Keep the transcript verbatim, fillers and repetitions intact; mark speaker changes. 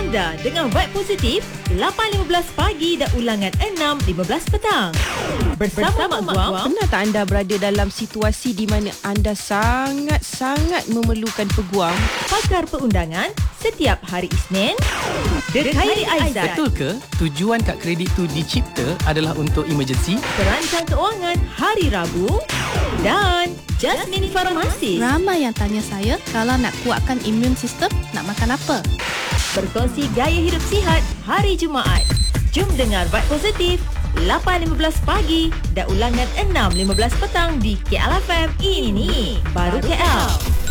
Speaker 1: anda dengan vibe positif lapan lima belas pagi dan ulangan enam lima belas petang. Bersama, Bersama Mak Guam.
Speaker 2: Pernah tak anda berada dalam situasi di mana anda sangat-sangat memerlukan peguam?
Speaker 1: Pakar perundangan setiap hari Isnin. Dekhairi Aizat.
Speaker 3: Betul ke tujuan kad kredit tu dicipta adalah untuk emergency?
Speaker 1: Perancang keuangan hari Rabu. Dan Jasmine Farmasi.
Speaker 4: Ramai yang tanya saya, kalau nak kuatkan imun sistem, nak makan apa?
Speaker 1: Berkongsi gaya hidup sihat hari Jumaat. Jom dengar Vibe Positif lapan lima belas pagi dan ulangan enam lima belas petang di K L F M. Ini baru K L.